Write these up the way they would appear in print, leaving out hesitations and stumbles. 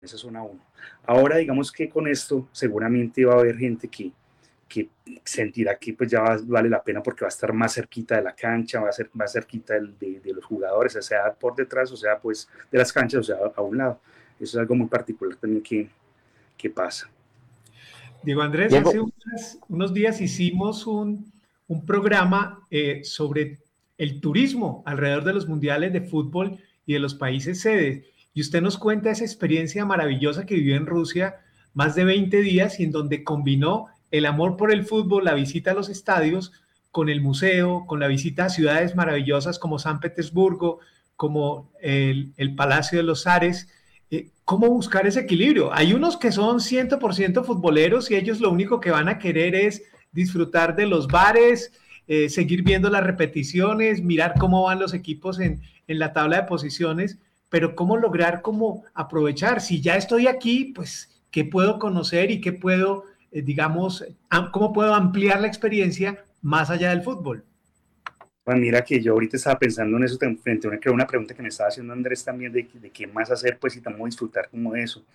esa zona 1. Ahora digamos que con esto seguramente va a haber gente que sentirá que pues ya vale la pena porque va a estar más cerquita de la cancha, va a ser más cerquita de los jugadores, o sea por detrás, o sea pues de las canchas, o sea a un lado. Eso es algo muy particular también que pasa. Diego Andrés, hace Diego, unos días hicimos un programa sobre el turismo alrededor de los mundiales de fútbol y de los países sedes. Y usted nos cuenta esa experiencia maravillosa que vivió en Rusia, más de 20 días, y en donde combinó el amor por el fútbol, la visita a los estadios, con el museo, con la visita a ciudades maravillosas como San Petersburgo, como el Palacio de los Zares. ¿Cómo buscar ese equilibrio? Hay unos que son 100% futboleros y ellos lo único que van a querer es disfrutar de los bares, seguir viendo las repeticiones, mirar cómo van los equipos en la tabla de posiciones, pero cómo lograr, cómo aprovechar. Si ya estoy aquí, pues, ¿qué puedo conocer y qué puedo, digamos, cómo puedo ampliar la experiencia más allá del fútbol? Pues mira que yo ahorita estaba pensando en eso frente a una pregunta que me estaba haciendo Andrés también de qué más hacer pues y cómo disfrutar como de eso.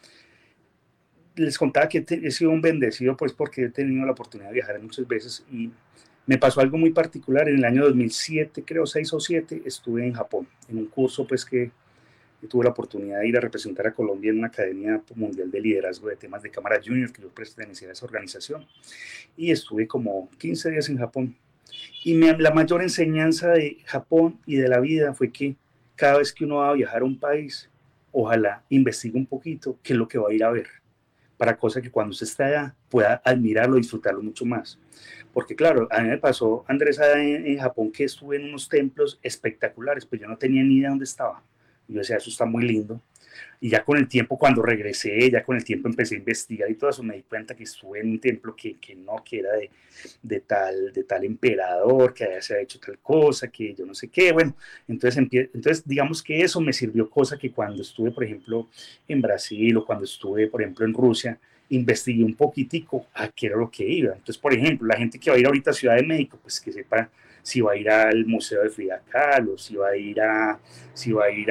Les contaba que he sido un bendecido pues porque he tenido la oportunidad de viajar muchas veces y me pasó algo muy particular. En el año 2007, creo 6 o 7, estuve en Japón en un curso pues que tuve la oportunidad de ir a representar a Colombia en una academia mundial de liderazgo de temas de cámara junior que yo pertenecía a esa organización y estuve como 15 días en Japón. Y la mayor enseñanza de Japón y de la vida fue que cada vez que uno va a viajar a un país, ojalá investigue un poquito qué es lo que va a ir a ver, para cosa que cuando usted está allá pueda admirarlo, disfrutarlo mucho más. Porque claro, a mí me pasó, Andrés, en Japón, que estuve en unos templos espectaculares, pues yo no tenía ni idea dónde estaba. Yo decía, eso está muy lindo. Y ya con el tiempo, cuando regresé, ya con el tiempo empecé a investigar y todo eso, me di cuenta que estuve en un templo que era de tal emperador, que se había hecho tal cosa, que yo no sé qué. Bueno, entonces digamos que eso me sirvió cosa que cuando estuve, por ejemplo, en Brasil o cuando estuve, por ejemplo, en Rusia, investigué un poquitico a qué era lo que iba. Entonces, por ejemplo, la gente que va a ir ahorita a Ciudad de México, pues que sepa si va a ir al Museo de Frida Kahlo, si va a ir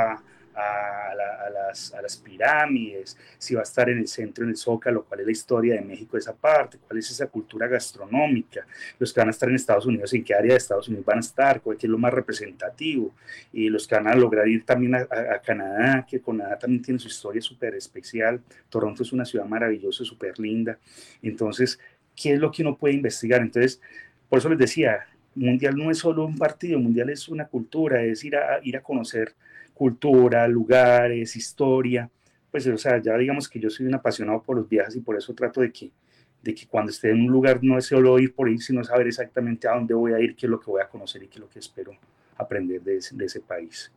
a las pirámides, si va a estar en el centro, en el Zócalo, cuál es la historia de México, esa parte, cuál es esa cultura gastronómica, los que van a estar en Estados Unidos, en qué área de Estados Unidos van a estar, cuál es lo más representativo, y los que van a lograr ir también a Canadá, que Canadá también tiene su historia súper especial, Toronto es una ciudad maravillosa, súper linda, entonces, ¿qué es lo que uno puede investigar? Entonces, por eso les decía, mundial no es solo un partido, mundial es una cultura, es ir a conocer cultura, lugares, historia, pues o sea, ya digamos que yo soy un apasionado por los viajes y por eso trato de que cuando esté en un lugar no es solo ir por ir, sino saber exactamente a dónde voy a ir, qué es lo que voy a conocer y qué es lo que espero aprender de ese país.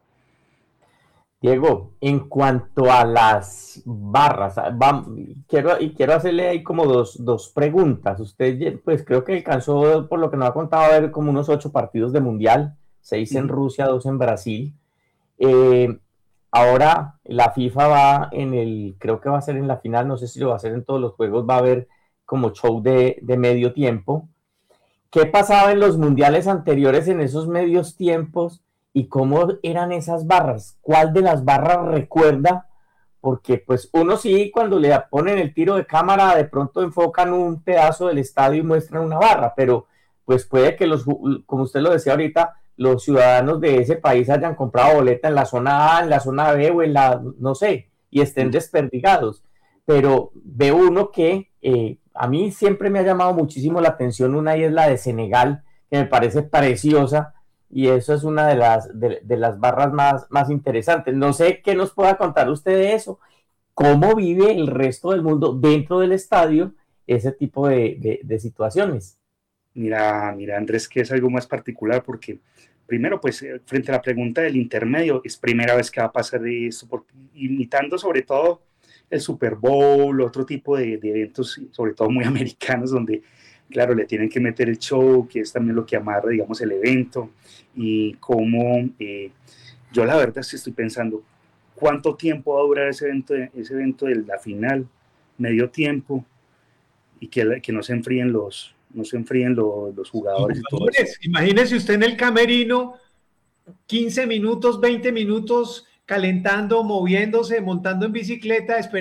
Diego, en cuanto a las barras, quiero hacerle ahí como dos preguntas. Usted, pues creo que alcanzó, por lo que nos ha contado, a ver como unos 8 partidos de mundial, 6 en Rusia, 2 en Brasil. Eh, Ahora la FIFA va creo que va a ser en la final, no sé si lo va a hacer en todos los juegos, va a haber como show de medio tiempo. ¿Qué pasaba en los mundiales anteriores en esos medios tiempos y cómo eran esas barras? ¿Cuál de las barras recuerda? Porque pues uno sí, cuando le ponen el tiro de cámara, de pronto enfocan un pedazo del estadio y muestran una barra, pero pues puede que como usted lo decía ahorita, los ciudadanos de ese país hayan comprado boleta en la zona A, en la zona B o en la, no sé, y estén desperdigados. Pero ve uno que a mí siempre me ha llamado muchísimo la atención una y es la de Senegal, que me parece preciosa, y eso es una de las barras más interesantes. No sé qué nos pueda contar usted de eso, cómo vive el resto del mundo dentro del estadio ese tipo de situaciones. Mira, Andrés, que es algo más particular porque primero, pues, frente a la pregunta del intermedio, es primera vez que va a pasar de esto, porque, imitando sobre todo el Super Bowl, otro tipo de eventos, sobre todo muy americanos, donde, claro, le tienen que meter el show, que es también lo que amarra, digamos, el evento, y cómo yo la verdad sí estoy pensando, ¿cuánto tiempo va a durar ese evento de la final? Medio tiempo, y que no se enfríen los Los jugadores y todo eso. jugadores, imagínese usted en el camerino, 15 minutos, 20 minutos, calentando, moviéndose, montando en bicicleta,